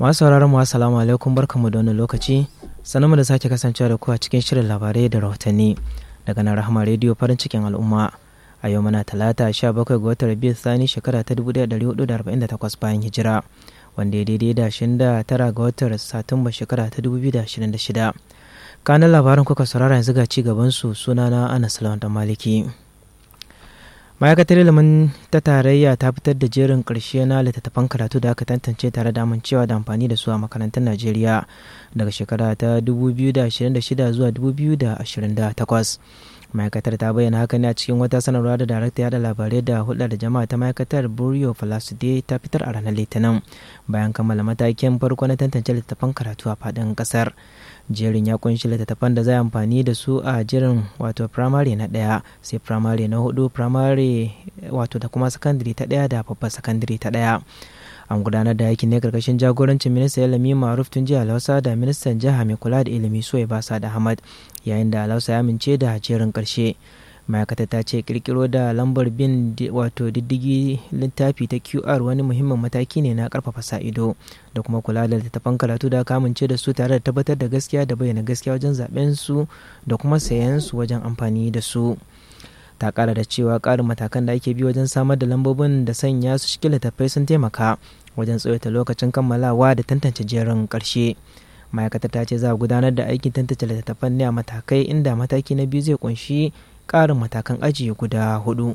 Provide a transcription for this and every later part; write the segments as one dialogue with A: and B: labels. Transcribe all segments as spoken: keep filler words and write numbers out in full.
A: Masu sauraron mu assalamu alaikum, barkamu da wannan lokaci. Sanarmu da sake kasancewa da ku a cikin shirin labarai da rahotanni daga nan Rahama Radio farin cikin al'umma. A yau muna talata sha bakwai ga watan Rabiul Thani shekara ta dubu ɗaya da ɗari hudu da arba'in da takwas bayan hijira, wanda ya daidai da ashirin da tara ga watan Satumba shekara ta dubu biyu da ashirin da shida. Kanan labaran kuka saurara yanzu ga ci gaban su, sunana Anas Lawan Dan Maliki. Ma'aikatar ilimin ta tarayya ta fitar da jerin ƙarshe na littattafan karatu da aka tantance tare da amincewa da amfani da su a makarantun Najeriya daga shekara ta dubu biyu da ashirin da shida zuwa dubu biyu da ashirin da takwas. Ma'aikatar ta bayyana haka ne a cikin wata sanarwa da darakta yada labarai da hulɗa da jama'a ta ma'aikatar Buriyo Falasude ta fitar a ranar Litinin bayan kammala matakin farko na tantance littattafan karatu a faɗin ƙasar. Jerin ya kunshi littattafan da za a amfani da su a jerin wato firamare na ɗaya, sai firamare na hudu, firamare wato da kuma sakandare ta ɗaya da babbar sakandare ta ɗaya. An gudanar da aikin ne karkashin jagorancin ministan ilimi Maruf Tunji Alhausa da ministan jiha mai kula da ilimi Suwaiba Sa'ad Ahmad, yayin da Alhausa ya amince da jerin karshe. Ma'aikatar ta ce kirkiro da lambar bin wato diddigi littafi ta Q R wani muhimmin mataki ne na karfafa sa ido da kuma kula da littattafan karatu da aka amince da su tare da tabbatar da gaskiya da bayyana gaskiya wajen zaben su da kuma sayan su wajen amfani da su. Ta kara da cewa karin matakan da ake bi wajen samar da lambobin da sanya su cikin littattafai sun taimaka wajen tsawaita lokacin kammalawa da tantance jerin karshe. Ma'aikatar ta ce za a gudanar da aikin tantance littattafan ne a matakai, inda mataki na biyu zai kunshi ƙarin matakan ajiye guda hudu.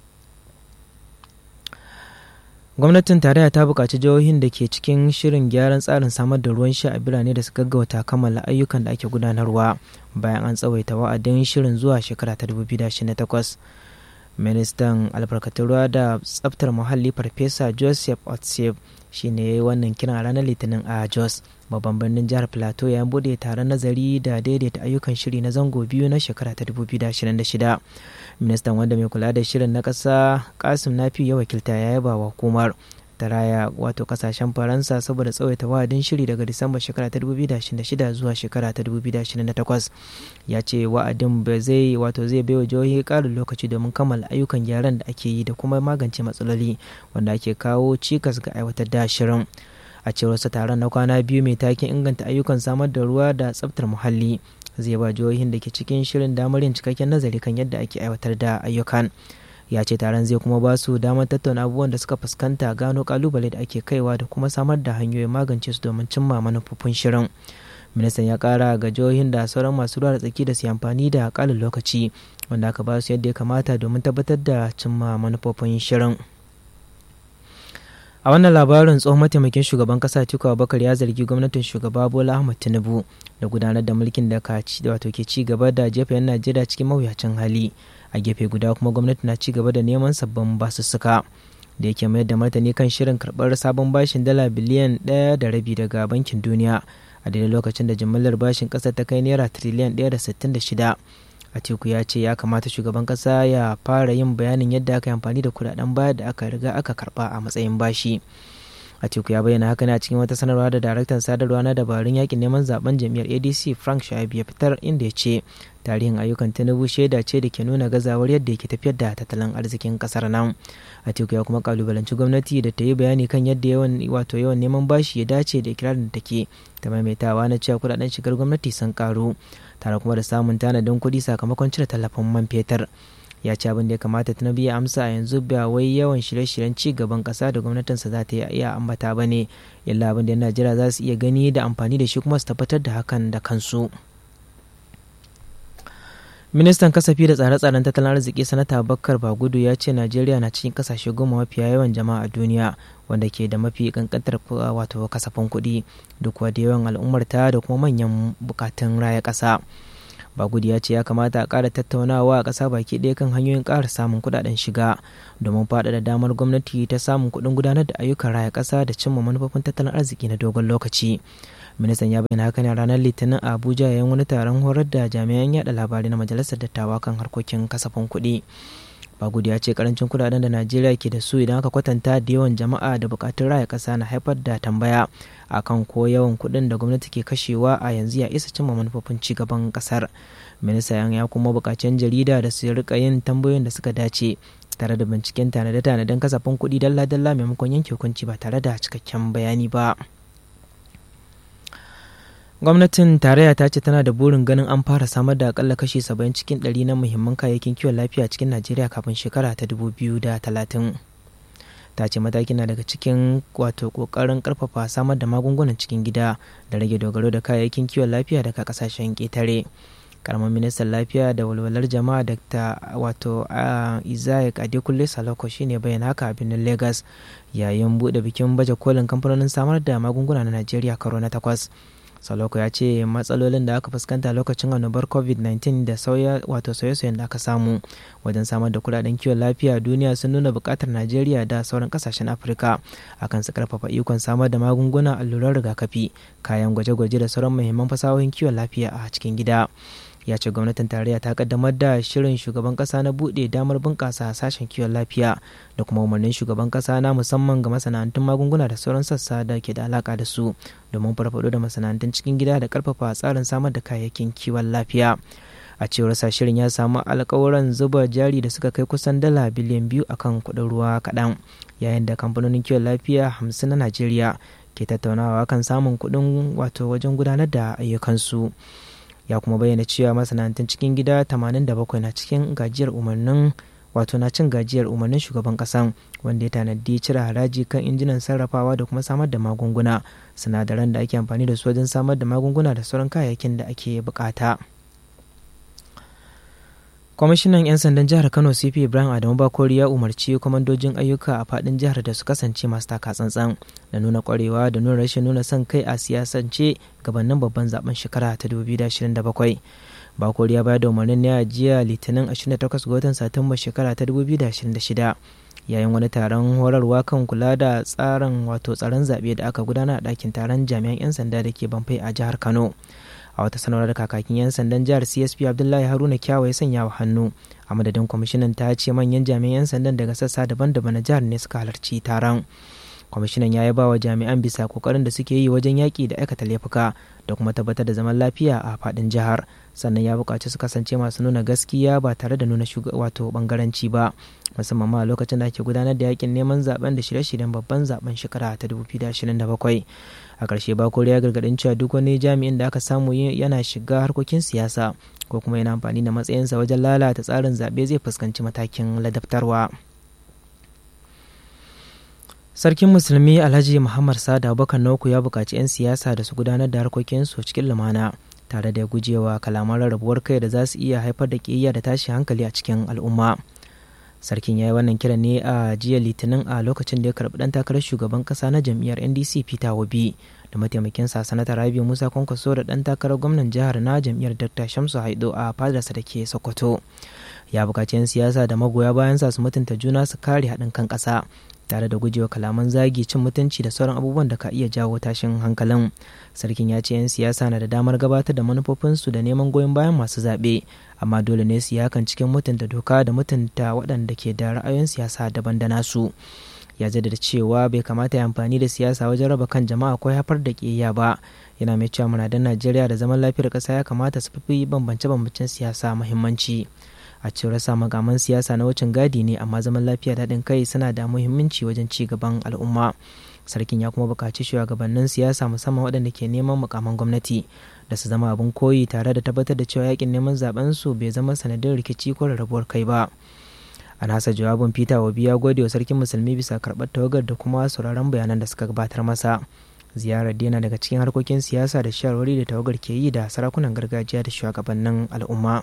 A: Gwamnatin tarayya ta buƙaci jihohin da ke cikin shirin gyaran tsarin samar da ruwan sha a birane da su gaggauta kammala ayyukan da ake gudanarwa bayan an tsawaita wa'adin shirin zuwa shekara ta dubu biyu da ashirin da takwas. Ministan albarkatun ruwa da tsaftar muhalli Farfesa Joseph Otsef shi ne ya yi wannan kiran ranar Litinin a Jos, babban birnin jihar Plateau, ya bude taron nazari da daidaita ayyukan shiri na zango biyu na shekara ta dubu biyu da ashirin da shida. Ministan, wanda mai kula da shirin na ƙasa Kasim Nafi ya wakilta, ya yaba wa hukumar taraya wato kasashen Faransa saboda tsawaita wa'adin shiri daga Disamba shekara ta dubu biyu da ashirin da shida zuwa shekara ta dubu biyu da ashirin da takwas. Ya ce wa'adin ba zai wato zai baiwa jihohi ƙarin lokaci domin kammala ayyukan gyaran da ake yi da kuma magance matsaloli wanda ake kawo cikas ga aiwatar da shirin. A cewar sa, taron na kwana biyu mai taken inganta ayyukan samar da ruwa da tsaftar muhalli zai ba jihohin da ke cikin shirin damar yin cikakken nazari kan yadda ake aiwatar da ayyukan. Ya ce taron zai kuma ba su damar tattauna abubuwan da suka fuskanta, gano kalubale da ake kaiwa da kuma samar da hanyoyin magance su domin cimma manufofin shirin. Ministan ya kara ga jihohin da sauran masu ruwa da tsaki da su yi amfani da kalin lokaci wanda aka ba su yadda ya kamata domin tabbatar da cimma manufofin shirin. A wannan labarin, tsohon mataimakin shugaban kasa Atiku Abubakar ya zargi gwamnatin shugaba Bola Ahmed Tinubu da gudanar da mulkin da wato ke ci gaba da jefa 'yan Najeriya cikin mawuyacin hali. A gefe guda kuma gwamnati na ci gaba da neman sabbin basussuka. Da yake mayar da martani kan shirin karɓar sabon bashin dala biliyan ɗaya da rabi daga bankin duniya a daidai lokacin da jimillar bashin ƙasar ta kai naira tiriliyan ɗaya da sittin da shida. Atiku ya ce ya kamata shugaban kasa ya fara yin bayanin yadda aka yi amfani da kudaden baya da aka riga aka karba a matsayin bashi. Atiku ya bayyana haka ne a cikin wata sanarwa da daraktan sadarwa na dabarun yakin neman zaben jam'iyyar A D C Frank Shaibu ya fitar, inda ya ce tarihin ayyukan Tinubu shaida ce da ke nuna gazawar yadda yake tafiyar da tattalin arzikin kasar nan. Atiku ya kuma kalubalanci gwamnati da ta yi bayani kan yadda yawan wato yawan neman bashi ya dace da ikirarin da take ta maimaitawa na cewa kudaden shigar gwamnati sun karu tare kuma da samun tanadin kuɗi sakamakon cire tallafin man fetur. Ya ce abin da ya kamata Tinubu ya amsa a yanzu ba wai yawan shirye-shiryen ci gaban ƙasa da gwamnatinsa za ta iya ambata ba ne, illa abin da yan Najeriya za su iya gani da amfani da shi kuma su tabbatar da hakan da kansu. Ministan kasafi da tsare-tsaren tattalin arziki Sanata Bakar Bagudu ya ce Najeriya na cikin kasashe goma mafiya yawan jama'a a duniya wanda ke da mafi kankantar wato kasafin kuɗi duk da yawan al'ummarta da kuma manyan bukatun raya ƙasa. Bagudu ya ce ya kamata a ƙara tattaunawa a ƙasa baki ɗaya kan hanyoyin ƙara samun kuɗaɗen shiga domin faɗaɗa damar gwamnati ta samun kuɗin gudanar da ayyukan raya ƙasa da cimma manufofin tattalin arziki na dogon lokaci. Ministan ya bayyana haka ne a ranar Litinin a Abuja yayin wani taron horar da jami'an yada labarai na Majalisar Dattawa kan harkokin kasafin kuɗi. Bagudu ya ce karancin kudaden da Najeriya ke da su idan aka kwatanta da yawan jama'a da bukatun raya kasa na haifar da tambaya akan ko yawan kuɗin da gwamnati ke kashewa a yanzu ya isa cimma manufofin ci gaban kasar. Ministan ya kuma buƙaci 'yan jarida da su rika yin tambayoyin da suka dace tare da binciken tanade-tanaden kasafin kuɗi dalla-dalla maimakon yanke hukunci ba tare da cikakken bayani ba. Gwamnatin tarayya ta ce tana da burin ganin an fara samar da akalla kashi saba'in cikin ɗari na muhimman kayayyakin kiwon lafiya cikin Najeriya kafin shekara ta dubu biyu da talatin. Ta ce matakin na daga cikin wato kokarin karfafa samar da magungunan cikin gida da rage dogaro da kayayyakin kiwon lafiya daga kasashen ƙetare. Karamar ministan lafiya da walwalar jama'a Dr. wato Isaac Adekunle Salako shine bayyana haka a birnin Lagos yayin bude bikin baje kolin kamfanonin samar da magunguna na Najeriya karo na takwas. Saloko ya ce matsalolin da aka fuskanta lokacin annobar covid nineteen da sauya wato sauye-sauyen da aka samu wajen samar da kudaden kiwon lafiya a duniya sun nuna bukatar Najeriya da sauran kasashen Afirka akan su karfafa ikon samar da magunguna, alluran rigakafi, kayan gwaje-gwaje da sauran muhimman fasahohin kiwon lafiya a cikin gida. Ya ce gwamnatin tarayya ta kaddamar da shirin shugaban kasa na buɗe damar bunƙasa sashen kiwon lafiya da kuma umarnin shugaban kasa na musamman ga masana'antun magunguna da sauran sassa da ke da alaka da su domin farfado da masana'antun cikin gida da karfafa tsarin samar da kayayyakin kiwon lafiya. A cewar sa shirin ya samu alkawuran zuba jari da suka kai kusan dala biliyan biyu akan kuɗin ruwa kaɗan, yayin da kamfanonin kiwon lafiya hamsin na Najeriya ke tattaunawa kan samun kuɗin wato wajen gudanar da ayyukansu. Ya kuma bayyana cewa masana'antun cikin gida tamanin da bakwai na cikin gajiyar umarnin wato na cin gajiyar umarnin shugaban kasan wanda ya tanadi cire haraji kan injinan sarrafawa da kuma samar da magunguna, sinadaran da ake amfani da su wajen samar da magunguna da sauran kayayyakin da ake bukata. Kwamishinan 'yan sandan jihar Kano C P Ibrahim Adamu Bakori ya umarci kwamandojin ayyuka a fadin jihar da su kasance masu taka tsantsan da nuna kwarewa da nuna rashin nuna son kai a siyasance gabanin babban zaben shekara ta dubu biyu da ashirin da bakwai. Bakori ya bayar da umarnin ne a jiya Litinin ashirin da takwas ga watan Satumba shekara ta dubu biyu da ashirin da shida yayin wani taron horarwa kan kula da tsarin wato tsaron zaɓe da aka gudana a ɗakin taron jami'an 'yan sanda da ke Bamfai a jihar Kano. A wata sanarwar da kakakin 'yan sandan jihar C S P Abdullahi Haruna Kyawa ya sanya wa hannu a madadin kwamishinan ta ce manyan jami'an 'yan sandan daga sassa daban-daban na jihar ne suka halarci taron. Kwamishinan ya yaba wa jami'an bisa kokarin da suke yi wajen yaƙi da aikata laifuka da kuma tabbatar da zaman lafiya a faɗin jihar, sannan ya buƙaci su kasance masu nuna gaskiya ba tare da nuna wato bangaranci ba, musamman ma a lokacin da ake gudanar da yaƙin neman zaben da shirye-shiryen babban zaben shekara ta dubu biyu da ashirin da bakwai. A ƙarshe Bakori ya gargaɗin cewa duk wani jami'in da aka samu yana shiga harkokin siyasa ko kuma yana amfani da matsayinsa wajen lalata tsarin zaɓe zai fuskanci matakin ladabtarwa. Sarkin Musulmi Alhaji Muhammad Sa'ad Abubakar na uku ya buƙaci 'yan siyasa da su gudanar da harkokinsu cikin lumana tare da gujewa kalaman rarrabuwar kai da za su iya haifar da ƙiyayya da tashi hankali a cikin al'umma. Sarkin ya yi wannan kiran ne a jiya Litinin a lokacin da ya karɓi ɗan takarar shugaban ƙasa na jam'iyyar N D C Peter Obi da mataimakinsa Sanata Rabiu Musa Kwankwaso da ɗan takarar gwamnan jihar na jam'iyyar Doctor Shamsu Haido a fadarsa da ke Sokoto. Ya buƙaci 'yan siyasa da magoya bayansa su mutunta juna su kare haɗin kan ƙasa tare da gujewa kalaman zagi, cin mutunci da sauran abubuwan da ka iya jawo tashin hankalin. Sarkin ya ce 'yan siyasa na da damar gabatar da manufofinsu da neman goyon bayan masu zaɓe, amma dole ne su yi hakan cikin mutunta doka da mutunta waɗanda ke da ra'ayoyin siyasa daban da nasu. Ya jaddada cewa bai kamata ya amfani da siyasa wajen raba kan jama'a ko haifar da ƙiyayya ba. Yana mai cewa munadan Najeriya da zaman lafiyar ƙasa ya kamata su fi bambance-bambancen siyasa muhimmanci. A cewar sa makaman siyasa na wucin gadi ne, amma zaman lafiya da haɗin kai suna da muhimmanci wajen ci gaban al'umma. Sarkin ya kuma buƙaci shugabannin siyasa musamman waɗanda ke neman mukaman gwamnati da su zama abin koyi tare da tabbatar da cewa yakin neman zaben su bai zama sanadin rikici ko rarrabuwar kai ba. A nasa jawabin Peter Obi ya gode wa sarkin musulmi bisa karɓar tawagar da kuma sauraron bayanan da suka gabatar masa. Ziyarar yana daga cikin harkokin siyasa da shawarwari da tawagar ke yi da sarakunan gargajiya da shugabannin al'umma.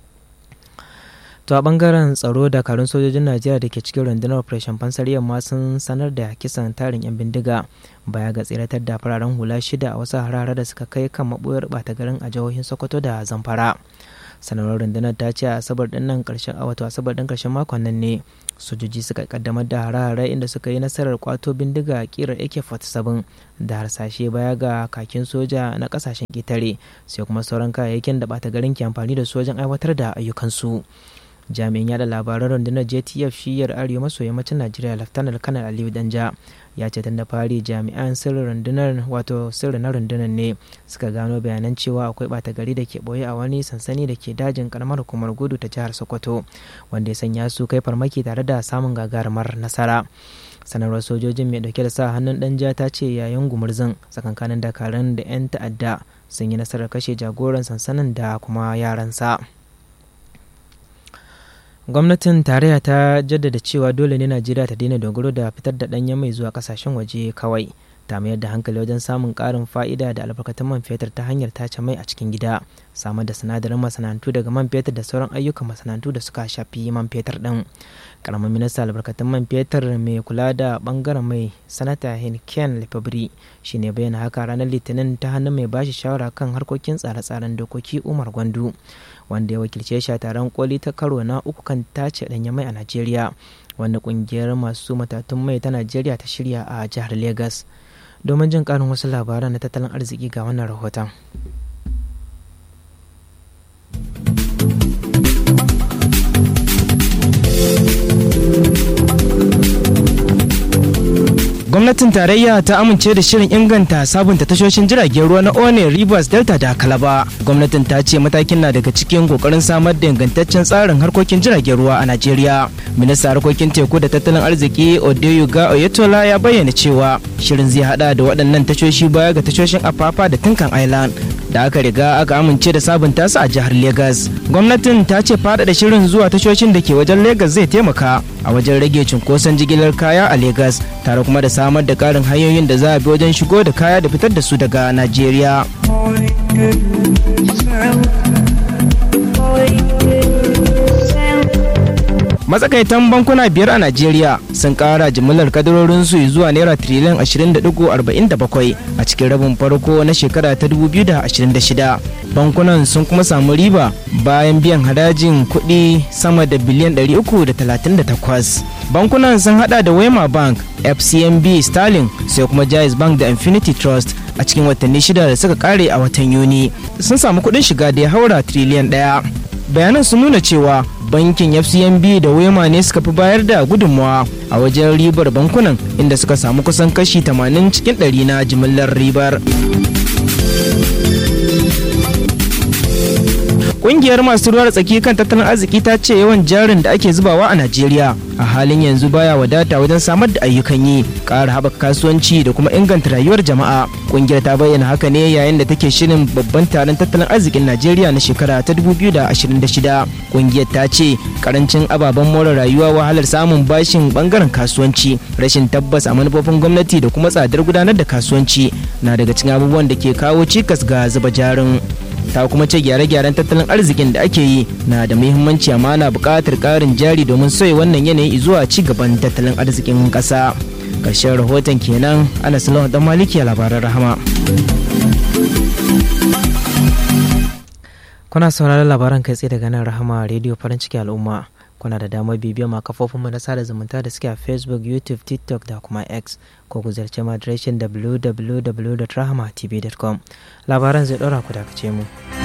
A: To a bangaren tsaro, dakarun sojojin Najeriya da ke cikin rundunar Operation Fansar Yamma sun sanar da kisan tarin 'yan bindiga baya ga tsiratar da fararen hula shida a wasu harare da suka kai kan maɓoyar ɓata garin a jihohin Sokoto da Zamfara. Sanarwar rundunar ta ce a asabar din nan karshen wato asabar din karshen makon nan ne sojoji suka kaddamar da harare inda suka yi nasarar kwato bindiga kirar A K forty-seven da harsashe baya ga kakin soja na kasashen ketare, sai kuma sauran kayayyakin da ɓata garin ke amfani da su wajen aiwatar da ayyukansu. Jami'in yada labaran rundunar J T F shiyar arewa maso yammacin Najeriya Laftanar Kanar Aliyu Danja ya ce tun da fari jami'an sirrin rundunar wato sirri na rundunar ne suka gano bayanan cewa akwai ɓata gari da ke ɓoye a wani sansani da ke dajin karamar hukumar Gudu ta jihar Sokoto, wanda ya sanya su kai farmaki tare da samun gagarumar nasara. Sanarwar sojojin mai dauke da sa hannun Danja ta ce yayin gumurzun tsakankanin dakarun da 'yan ta'adda sun yi nasarar kashe jagoran sansanin da kuma yaransa. Gwamnatin tarayya ta jaddada cewa dole ne Najeriya ta daina dogaro da fitar da ɗanyen mai zuwa ƙasashen waje kawai, ta mayar da hankali wajen samun ƙarin fa'ida da albarkatun man fetur ta hanyar tace mai a cikin gida, samar da sinadarin masana'antu daga man fetur da sauran ayyukan masana'antu da suka shafi man fetur ɗin. Karamin minista albarkatun man fetur mai kula da bangaren mai, sanata Henken Lefebvre, shi ne bayyana haka ranar Litinin ta hannun mai bashi shawara kan harkokin tsare-tsaren dokoki Umar Gwandu, wanda ya wakilce shi a taron koli ta karo na uku kan tace ɗanyen mai a Najeriya, wanda ƙungiyar masu matatun mai ta Najeriya ta shirya a jihar Legas. Domin jin ƙarin wasu labaran na tattalin arziki ga wannan rahoton. Gwamnatin tarayya ta amince da shirin inganta sabunta tashoshin jiragen ruwa na One, Rivers, Delta da Calabar. Gwamnatin ta ce matakin na daga cikin kokarin samar da ingantaccen tsarin harkokin jiragen ruwa a Najeriya. Ministan harkokin teku da tattalin arziki Odeyuga Oyetola ya bayyana cewa shirin zai hada da waɗannan tashoshi baya ga tashoshin Apapa da Tinkan Island da aka riga aka amince da sabunta su a jihar Legas. Gwamnatin ta ce faɗaɗa shirin zuwa tashoshin da ke wajen Legas zai taimaka a wajen rage cunkoson jigilar kaya a Legas, tare kuma da samar da ƙarin hanyoyin da za a bi wajen shigo da kaya da fitar da su daga Najeriya. Matsakaitan bankuna biyar a Najeriya sun kara jimillar kadarorinsu zuwa naira tiriliyan ashirin da digo arba'in da bakwai a cikin rabin farko na shekara ta dubu biyu da ashirin da shida. Bankunan sun kuma samu riba bayan biyan harajin kuɗi sama da biliyan ɗari uku da talatin da takwas. Bankunan sun hada da Wema Bank, F C M B Sterling, sai kuma Jais Bank da Infinity Trust. A cikin watanni shida da suka kare a watan Yuni sun samu kuɗin shiga da ya haura tiriliyan ɗaya. Bayanan sun nuna cewa bankin F C M B da Wema ne suka fi bayar da gudunmawa a wajen ribar bankunan, inda suka samu kusan kashi tamanin cikin ɗari na jimillar ribar. Ƙungiyar masu ruwa da tsaki kan tattalin arziki ta ce yawan jarin da ake zubawa a Najeriya a halin yanzu baya wadata wajen samar da ayyukan yi, ƙara haɓaka kasuwanci da kuma inganta rayuwar jama'a. Ƙungiyar ta bayyana haka ne yayin da take shirin babban taron tattalin arzikin Najeriya na shekara ta dubu biyu da ashirin da shida. Ƙungiyar ta ce karancin ababen more rayuwa, wahalar samun bashin bangaren kasuwanci, rashin tabbas a manufofin gwamnati da kuma tsadar gudanar da kasuwanci na daga cikin abubuwan da ke kawo cikas ga zuba jarin. Ta kuma ce gyare-gyaren tattalin arzikin da ake yi na da muhimmanci, amma na buƙatar ƙarin jari domin sauya wannan yanayi zuwa ci gaban tattalin arzikin ƙasa. Ƙarshen rahoton kenan. Ana Sulaiman Dan Maliki, labaran Rahama. Kuna sauraron labaran kai tsaye daga nan Rahama Radio farin ciki al'umma. Kuna da damar bibiyar ma kafofinmu na sada zumunta da suke a Facebook, YouTube, TikTok da kuma X, ko ku ziyarci mu adireshin w w w dot rahama t v dot com. Labaran zai ɗora ku dakace mu.